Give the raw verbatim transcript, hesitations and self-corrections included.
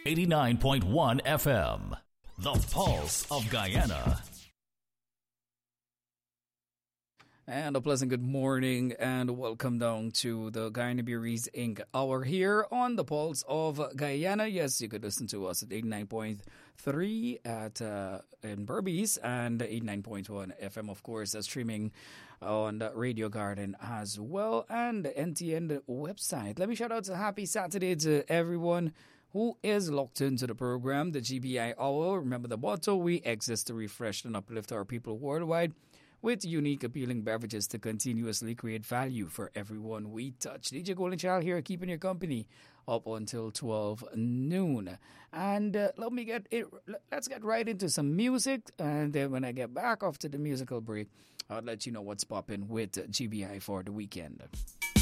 eighty-nine point one F M. The Pulse of Guyana. And a pleasant good morning and welcome down to the Guyana Breweries Incorporated hour here on the Pulse of Guyana. Yes, you could listen to us at eighty-nine point three at uh, in Berbice and eighty-nine point one F M, of course, uh, streaming on the Radio Garden as well and N T N website. Let me shout out to happy Saturday to everyone who is locked into the program, the G B I Hour. Remember the motto, we exist to refresh and uplift our people worldwide, with unique, appealing beverages to continuously create value for everyone we touch. D J Golden Child here, keeping your company up until twelve noon. And uh, let me get it. Let's get right into some music. And then when I get back after the musical break, I'll let you know what's popping with G B I for the weekend.